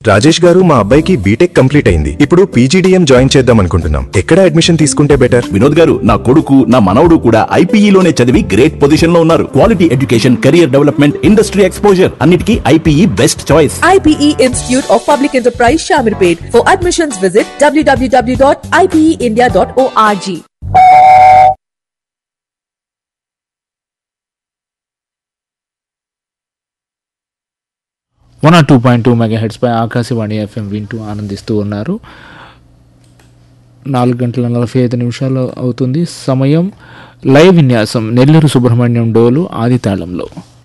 రాజేష్ గారు, మా అబ్బాయికి బీటెక్ కంప్లీట్ అయింది. ఇప్పుడు పీజీడీఎం జాయిన్ చేద్దాం అనుకుంటున్నాం. ఎక్కడ అడ్మిషన్ తీసుకుంటే బెటర్? వినోద్ గారు, నా కొడుకు నా మనవడు కూడా ఐపీఈలోనే చదివి గ్రేట్ పొజిషన్ లో ఉన్నారు. Quality education, career development, industry exposure అన్నిటికీ IPE best choice. IPE Institute of Public Enterprise Shamirpet. For admissions visit www.ipeindia.org. 102.2 megahertz pi Akashvani FM వింటూ ఆనందిస్తూ ఉన్నారు. 4:45 అవుతుంది సమయం. లైవ్ విన్యాసం నెల్లూరు సుబ్రహ్మణ్యం డోలు ఆది తాళంలో.